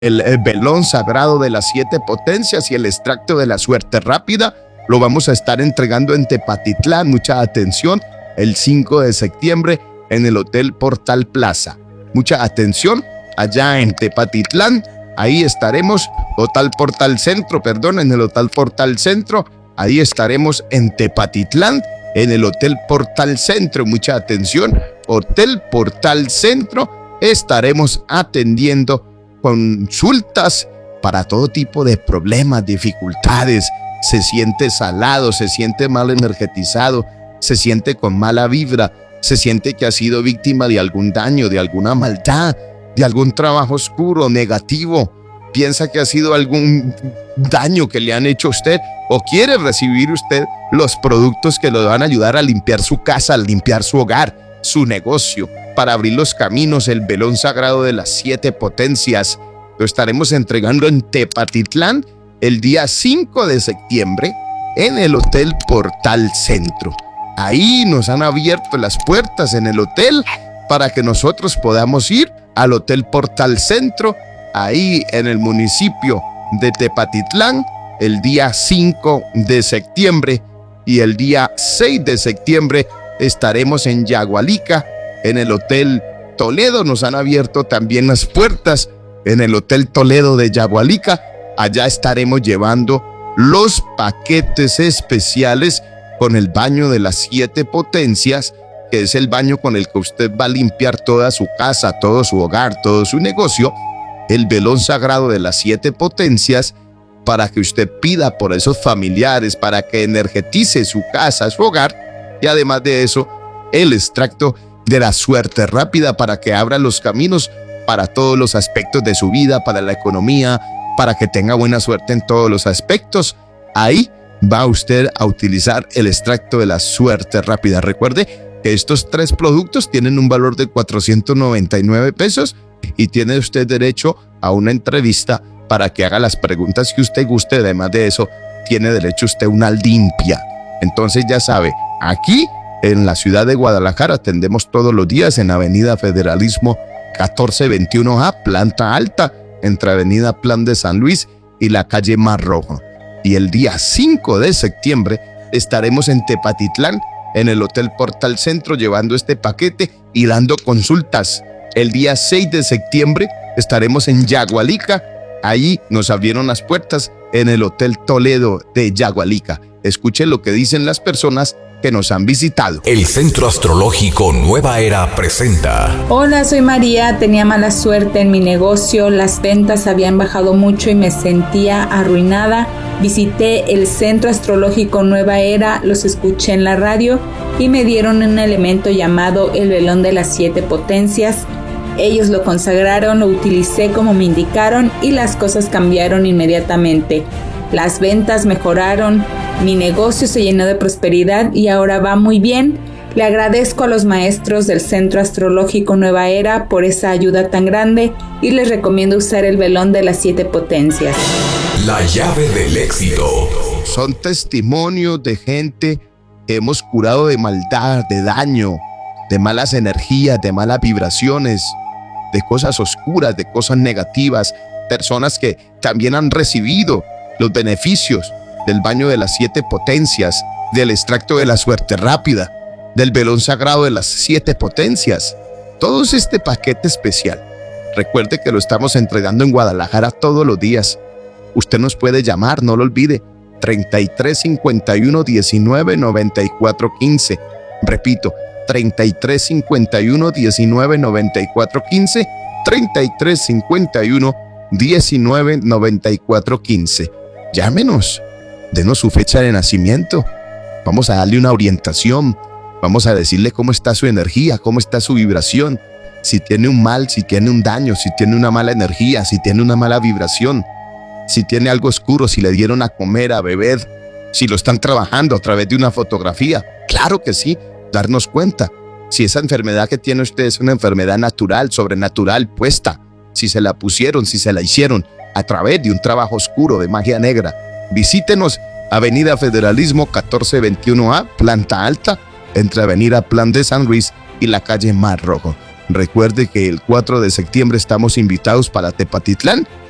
El velón sagrado de las 7 potencias y el extracto de la suerte rápida lo vamos a estar entregando en Tepatitlán. Mucha atención, el 5 de septiembre en el Hotel Portal Plaza. Mucha atención, allá en Tepatitlán, ahí estaremos, en el Hotel Portal Centro, ahí estaremos en Tepatitlán, en el Hotel Portal Centro. Mucha atención, Hotel Portal Centro, estaremos atendiendo consultas para todo tipo de problemas, dificultades. Se siente salado, se siente mal energetizado, se siente con mala vibra, se siente que ha sido víctima de algún daño, de alguna maldad, de algún trabajo oscuro, negativo. Piensa que ha sido algún daño que le han hecho a usted, o quiere recibir usted los productos que le van a ayudar a limpiar su casa, a limpiar su hogar, su negocio, para abrir los caminos. El velón sagrado de las 7 potencias lo estaremos entregando en Tepatitlán el día 5 de septiembre en el Hotel Portal Centro. Ahí nos han abierto las puertas en el hotel para que nosotros podamos ir al Hotel Portal Centro, ahí en el municipio de Tepatitlán, el día 5 de septiembre, y el día 6 de septiembre estaremos en Yagualica, en el Hotel Toledo. Nos han abierto también las puertas en el Hotel Toledo de Yagualica. Allá estaremos llevando los paquetes especiales con el baño de las 7 potencias, que es el baño con el que usted va a limpiar toda su casa, todo su hogar, todo su negocio. El velón sagrado de las 7 potencias, para que usted pida por esos familiares, para que energetice su casa, su hogar. Y además de eso, el extracto de la suerte rápida, para que abra los caminos para todos los aspectos de su vida, para la economía, para que tenga buena suerte en todos los aspectos. Ahí va usted a utilizar el extracto de la suerte rápida. Recuerde que estos 3 productos tienen un valor de 499 pesos y tiene usted derecho a una entrevista para que haga las preguntas que usted guste. Además de eso, tiene derecho usted a una limpia. Entonces ya sabe, aquí en la ciudad de Guadalajara atendemos todos los días en Avenida Federalismo 1421A, planta alta, entre Avenida Plan de San Luis y la calle Mar Rojo. Y el día 5 de septiembre estaremos en Tepatitlán, en el Hotel Portal Centro, llevando este paquete y dando consultas. El día 6 de septiembre estaremos en Yagualica. Allí nos abrieron las puertas en el Hotel Toledo de Yagualica. Escuche lo que dicen las personas que nos han visitado. El Centro Astrológico Nueva Era presenta. Hola, soy María. Tenía mala suerte en mi negocio. Las ventas habían bajado mucho y me sentía arruinada. Visité el Centro Astrológico Nueva Era, los escuché en la radio y me dieron un elemento llamado el velón de las 7 potencias. Ellos lo consagraron, lo utilicé como me indicaron y las cosas cambiaron inmediatamente. Las ventas mejoraron, mi negocio se llenó de prosperidad y ahora va muy bien. Le agradezco a los maestros del Centro Astrológico Nueva Era por esa ayuda tan grande y les recomiendo usar el velón de las 7 potencias. La llave del éxito. Son testimonios de gente que hemos curado de maldad, de daño, de malas energías, de malas vibraciones, de cosas oscuras, de cosas negativas. Personas que también han recibido los beneficios del baño de las 7 potencias, del extracto de la suerte rápida, del velón sagrado de las 7 potencias. Todo este paquete especial. Recuerde que lo estamos entregando en Guadalajara todos los días. Usted nos puede llamar, no lo olvide, 33 51 19 94 15. Repito, 33 51 19 94 15, 33 51 19 94 15. Llámenos, denos su fecha de nacimiento. Vamos a darle una orientación. Vamos a decirle cómo está su energía, cómo está su vibración. Si tiene un mal, si tiene un daño, si tiene una mala energía, si tiene una mala vibración, si tiene algo oscuro, si le dieron a comer, a beber, si lo están trabajando a través de una fotografía. Claro que sí, darnos cuenta. Si esa enfermedad que tiene usted es una enfermedad natural, sobrenatural, puesta, si se la pusieron, si se la hicieron a través de un trabajo oscuro de magia negra. Visítenos, Avenida Federalismo 1421A, planta alta, entre Avenida Plan de San Luis y la calle Mar Rojo. Recuerde que el 4 de septiembre estamos invitados para Tepatitlán